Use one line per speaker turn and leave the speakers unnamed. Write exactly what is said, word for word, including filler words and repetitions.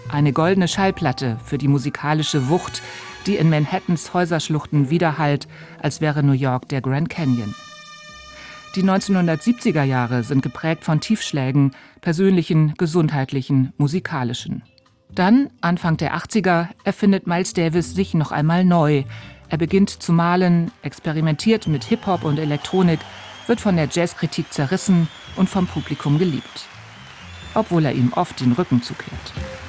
Eine goldene Schallplatte für die musikalische Wucht, die in Manhattans Häuserschluchten widerhallt, als wäre New York der Grand Canyon. Die neunzehnhundertsiebziger Jahre sind geprägt von Tiefschlägen, persönlichen, gesundheitlichen, musikalischen. Dann, Anfang der achtziger, erfindet Miles Davis sich noch einmal neu. Er beginnt zu malen, experimentiert mit Hip-Hop und Elektronik, wird von der Jazzkritik zerrissen und vom Publikum geliebt. Obwohl er ihm oft den Rücken zukehrt.